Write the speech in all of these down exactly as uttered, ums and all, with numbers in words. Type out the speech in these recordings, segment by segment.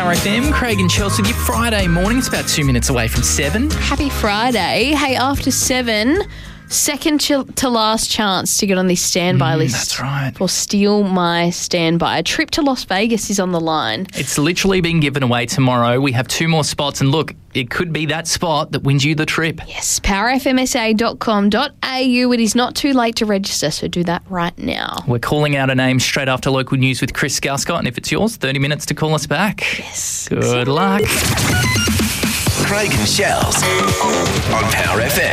Power F M. Craig and Chelsea with you Friday morning. It's about two minutes away from seven. Happy Friday. Hey, after seven, second ch- to last chance to get on this standby Mm, list. that's right. For Steal My Standby. A trip to Las Vegas is on the line. It's literally being given away tomorrow. We have two more spots, and look, it could be that spot that wins you the trip. Yes, power f m s a dot com dot a u. It is not too late to register, so do that right now. We're calling out a name straight after local news with Chris Scouscott, and if it's yours, thirty minutes to call us back. Yes. Good luck. Craig and Shells on Power F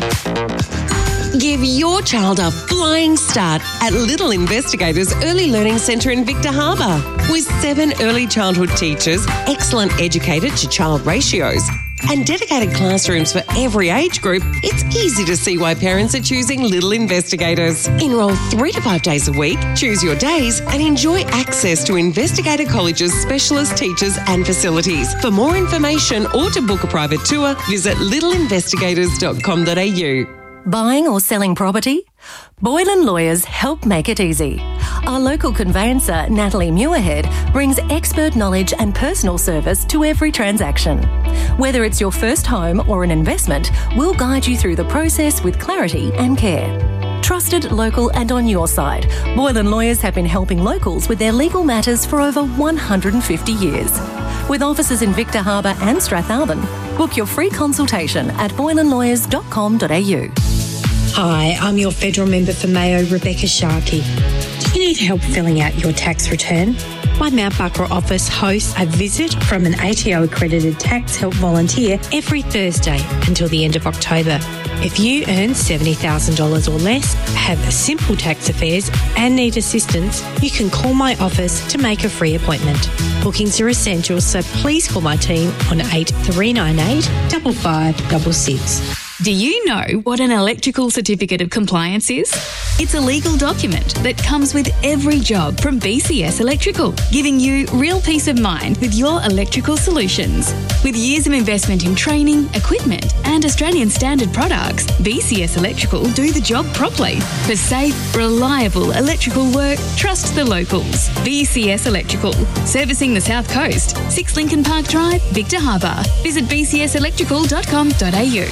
M. Give your child a flying start at Little Investigators Early Learning Centre in Victor Harbor. With seven early childhood teachers, excellent educator-to-child ratios, and dedicated classrooms for every age group, it's easy to see why parents are choosing Little Investigators. Enroll three to five days a week, choose your days, and enjoy access to Investigator College's specialist teachers and facilities. For more information or to book a private tour, visit little investigators dot com dot a u. Buying or selling property? Boylan Lawyers help make it easy. Our local conveyancer, Natalie Muirhead, brings expert knowledge and personal service to every transaction. Whether it's your first home or an investment, we'll guide you through the process with clarity and care. Trusted, local and on your side, Boylan Lawyers have been helping locals with their legal matters for over one hundred fifty years. With offices in Victor Harbor and Strathalbyn, book your free consultation at boylan lawyers dot com dot a u. Hi, I'm your federal member for Mayo, Rebecca Sharkey. Do you need help filling out your tax return? My Mount Barker office hosts a visit from an A T O accredited tax help volunteer every Thursday until the end of October. If you earn seventy thousand dollars or less, have simple tax affairs and need assistance, you can call my office to make a free appointment. Bookings are essential, so please call my team on eight three nine eight, five five six six. Do you know what an electrical certificate of compliance is? It's a legal document that comes with every job from B C S Electrical, giving you real peace of mind with your electrical solutions. With years of investment in training, equipment and Australian standard products, B C S Electrical do the job properly. For safe, reliable electrical work, trust the locals. B C S Electrical, servicing the South Coast, six Lincoln Park Drive, Victor Harbor. Visit b c s electrical dot com dot a u.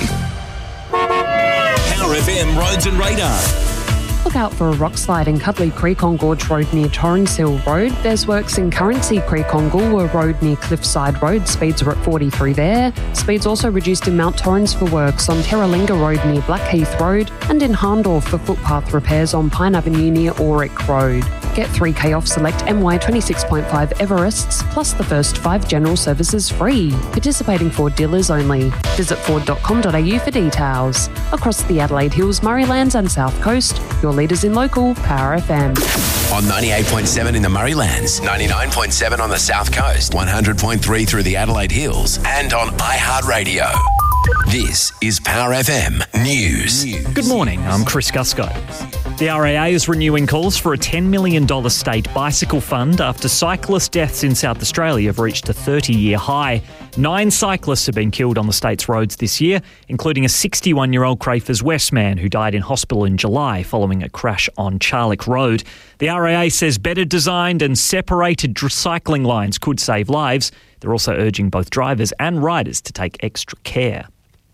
Power F M Roads and Radar. Look out for a rock slide in Cuddly Creek on Gorge Road near Torrens Hill Road. There's works in Currency Creek on Goolwa Road near Cliffside Road. Speeds are at forty-three there. Speeds also reduced in Mount Torrens for works on Terralinga Road near Blackheath Road and in Harndorf for footpath repairs on Pine Avenue near Auric Road. Get three K off select M Y twenty-six point five Everests plus the first five general services free. Participating Ford dealers only. Visit ford dot com dot a u for details. Across the Adelaide Hills, Murraylands and South Coast, your leaders in local Power F M. On ninety-eight point seven in the Murraylands, ninety-nine point seven on the South Coast, one hundred point three through the Adelaide Hills, and on iHeartRadio. This is Power F M News. Good morning, I'm Chris Guscott. The R A A is renewing calls for a ten million dollars state bicycle fund after cyclist deaths in South Australia have reached a thirty-year high. Nine cyclists have been killed on the state's roads this year, including a sixty-one-year-old Crafers West man who died in hospital in July following a crash on Charlick Road. The R A A says better designed and separated cycling lines could save lives. They're also urging both drivers and riders to take extra care.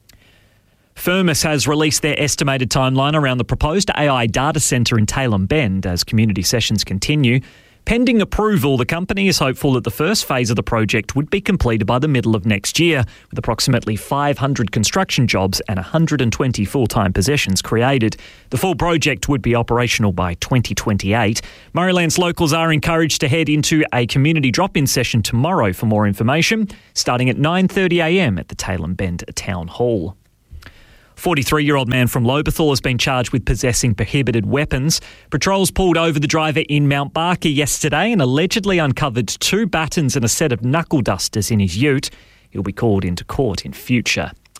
Firmus has released their estimated timeline around the proposed A I data centre in Tailem Bend as community sessions continue. Pending approval, the company is hopeful that the first phase of the project would be completed by the middle of next year, with approximately five hundred construction jobs and one hundred twenty full-time positions created. The full project would be operational by twenty twenty-eight. Murraylands locals are encouraged to head into a community drop-in session tomorrow for more information, starting at nine thirty a m at the Tailem Bend Town Hall. forty-three-year-old man from Lobethal has been charged with possessing prohibited weapons. Patrols pulled over the driver in Mount Barker yesterday and allegedly uncovered two batons and a set of knuckle dusters in his ute. He'll be called into court in future.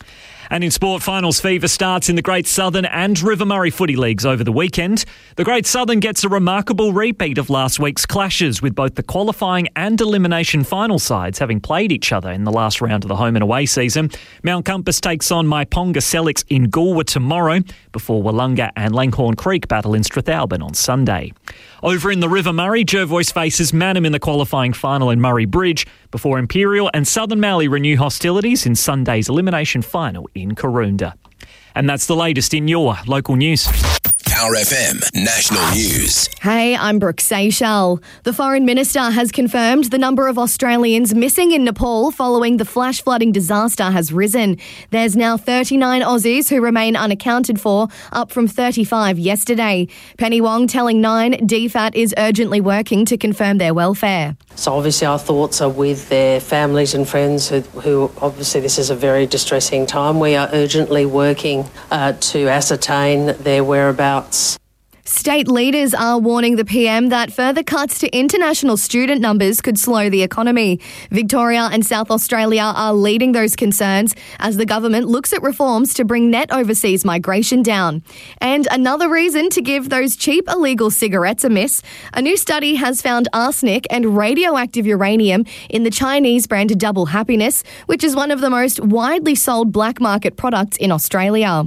And in sport, finals fever starts in the Great Southern and River Murray footy leagues over the weekend. The Great Southern gets a remarkable repeat of last week's clashes, with both the qualifying and elimination final sides having played each other in the last round of the home and away season. Mount Compass takes on Maiponga Selix in Goolwa tomorrow, before Wollonga and Langhorne Creek battle in Strathalbyn on Sunday. Over in the River Murray, Jervois faces Mannum in the qualifying final in Murray Bridge, before Imperial and Southern Mallee renew hostilities in Sunday's elimination final in Karoonda. And that's the latest in your local news. Power F M National News. Hey, I'm Brooke Seychelles. The Foreign Minister has confirmed the number of Australians missing in Nepal following the flash flooding disaster has risen. There's now thirty-nine Aussies who remain unaccounted for, up from thirty-five yesterday. Penny Wong telling Nine D F A T is urgently working to confirm their welfare. So obviously our thoughts are with their families and friends who, who obviously this is a very distressing time. We are urgently working uh, to ascertain their whereabouts. State leaders are warning the P M that further cuts to international student numbers could slow the economy. Victoria and South Australia are leading those concerns as the government looks at reforms to bring net overseas migration down. And another reason to give those cheap illegal cigarettes a miss, a new study has found arsenic and radioactive uranium in the Chinese brand Double Happiness, which is one of the most widely sold black market products in Australia.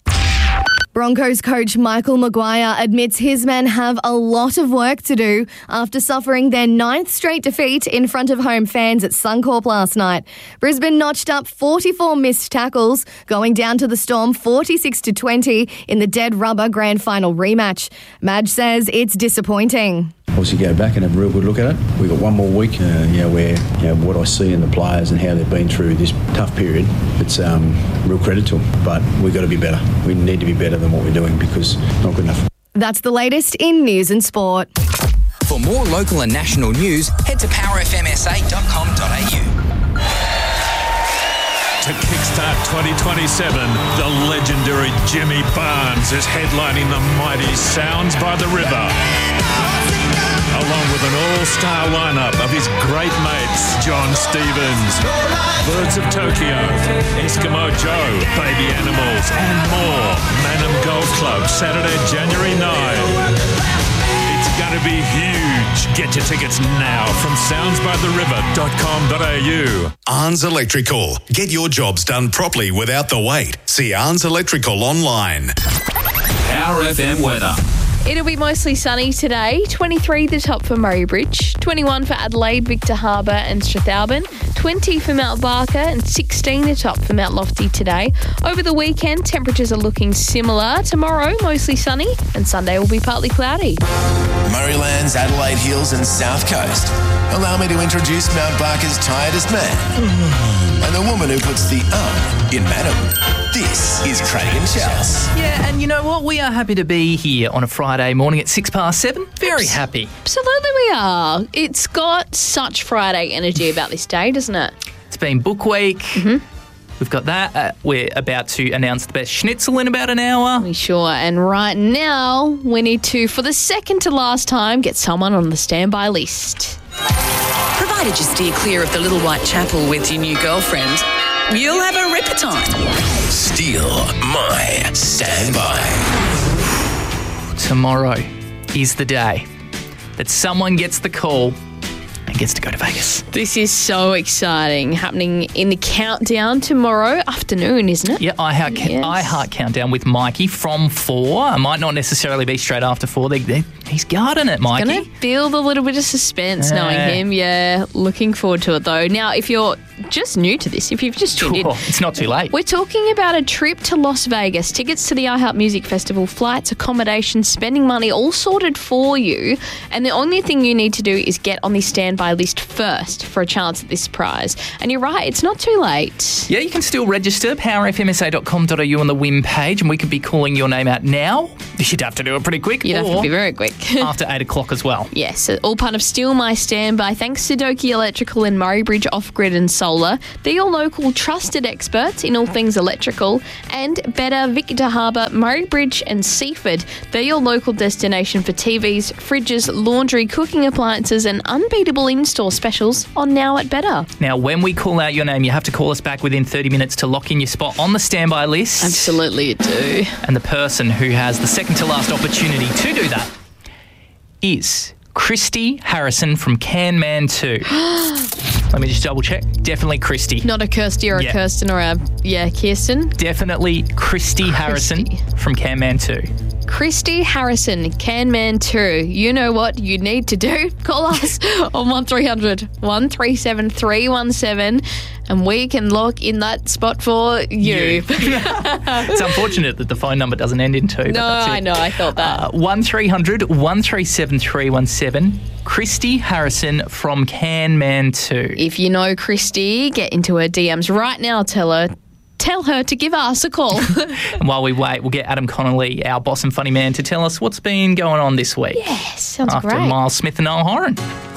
Broncos coach Michael Maguire admits his men have a lot of work to do after suffering their ninth straight defeat in front of home fans at Suncorp last night. Brisbane notched up forty-four missed tackles, going down to the Storm forty-six to twenty in the dead rubber grand final rematch. Madge says it's disappointing. Obviously go back and have a real good look at it. We've got one more week, uh, you know, where you know, what I see in the players and how they've been through this tough period, it's um, real credit to them. But we've got to be better. We need to be better than what we're doing because it's not good enough. That's the latest in news and sport. For more local and national news, head to power f m s a dot com dot a u. To kickstart twenty twenty-seven, the legendary Jimmy Barnes is headlining the mighty Sounds by the River, along with an all-star lineup of his great mates, John Stevens, Birds of Tokyo, Eskimo Joe, Baby Animals, and more. Mannum Golf Club, Saturday, January ninth. It's going to be huge. Get your tickets now from sounds by the river dot com dot a u. Arns Electrical. Get your jobs done properly without the wait. See Arns Electrical online. Power F M weather. It'll be mostly sunny today. twenty-three the top for Murray Bridge, twenty-one for Adelaide, Victor Harbour and Strathalbyn, twenty for Mount Barker and sixteen the top for Mount Lofty today. Over the weekend, temperatures are looking similar. Tomorrow, mostly sunny and Sunday will be partly cloudy. Murraylands, Adelaide Hills and South Coast. Allow me to introduce Mount Barker's tiredest man and the woman who puts the um in Mannum. This is Craig and Chels. Yeah, and you know what? We are happy to be here on a Friday morning at six past seven. Very happy. Absolutely we are. It's got such Friday energy about this day, doesn't it? It's been book week. Mm-hmm. We've got that. Uh, we're about to announce the best schnitzel in about an hour. We sure. And right now, we need to, for the second to last time, get someone on the standby list. Provided you steer clear of the Little White Chapel with your new girlfriend, you'll have a ripper time. Steal my standby. Tomorrow is the day that someone gets the call and gets to go to Vegas. This is so exciting. Happening in the countdown tomorrow afternoon, isn't it? Yeah, I Heart, yes. I Heart Countdown with Mikey from four. It might not necessarily be straight after four. They, they, he's guarding it, Mikey. Going to build a little bit of suspense Yeah. knowing him. Yeah, looking forward to it though. Now, if you're just new to this, if you've just tuned in, Sure, it's not too late. We're talking about a trip to Las Vegas, tickets to the iHeart Music Festival, flights, accommodation, spending money, all sorted for you. And the only thing you need to do is get on the standby list first for a chance at this prize. And you're right, it's not too late. Yeah, you can still register, power f m s a dot com dot a u on the W I M page, and we could be calling your name out now. You'd have to do it pretty quick. You'd have or to be very quick. after eight o'clock as well. Yes, all part of Steal My Standby. Thanks to Doki Electrical and Murray Bridge Off-Grid and Solar. Solar. They're your local trusted experts in all things electrical. And Better, Victor Harbour, Murray Bridge and Seaford. They're your local destination for T Vs, fridges, laundry, cooking appliances and unbeatable in-store specials on Now at Better. Now, when we call out your name, you have to call us back within thirty minutes to lock in your spot on the standby list. Absolutely, you do. And the person who has the second to last opportunity to do that is Christy Harrison from Can Man two. Let me just double check. Definitely Christy. Not a Kirsty or a Yeah. Kirsten or a, yeah, Kirsten. Definitely Christy Harrison from Can Man two. Christy Harrison, Can Man two. You know what you need to do. Call us on one three hundred, one three seven, three one seven and we can lock in that spot for you. It's unfortunate that the phone number doesn't end in two. but No, that's it. I know. I thought that. Uh, one three hundred, one three seven, three one seven. Christy Harrison from Can Man two. If you know Christy, get into her D Ms right now. Tell her. Tell her to give us a call. And while we wait, we'll get Adam Connolly, our boss and funny man, to tell us what's been going on this week. Yes, sounds After great. Miles Smith and Noel Horan.